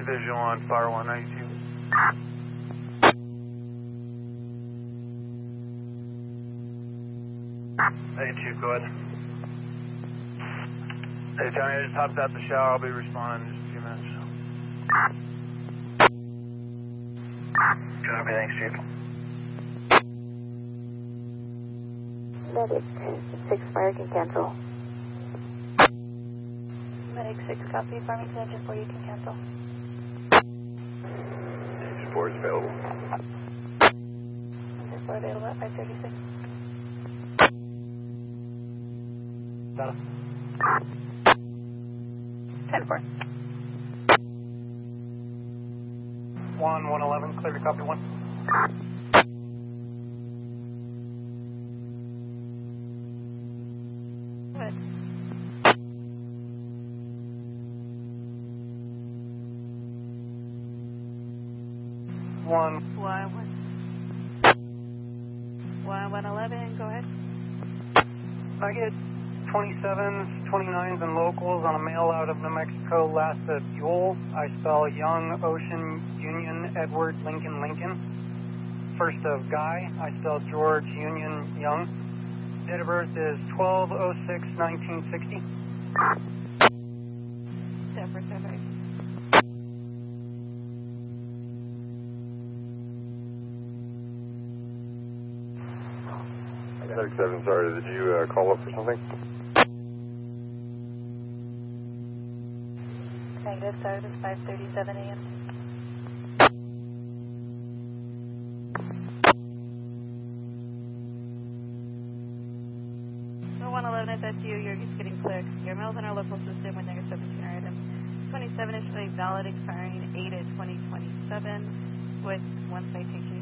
visual on Fire 192. 82, go ahead. Hey, Tony, I just hopped out the shower. I'll be responding in just a few minutes. Copy, thanks, Chief. Medic 6, fire can cancel. Medic 6, copy. Farmington engine 4, you can cancel. Engine 4 is available. Engine 4 available at 536. Got it. 10-4. 111, clear to copy 1. Good. One. 111, go ahead. I get 27s, 29s, and locals on a mail out of New Mexico, last at Buell. I spell Young, Ocean, Union, Edward, Lincoln, Lincoln. First of Guy, I spell George, Union, Young. Date of birth is 12/06/1960. Separate. Medic 7, sorry, did you call up for something? Negative, start is 5:37 a.m. So 111, if that's you, you're just getting clear. Your mail's in our local system with negative 17 items. 27 is valid, expiring 8/2027 with 1 citation.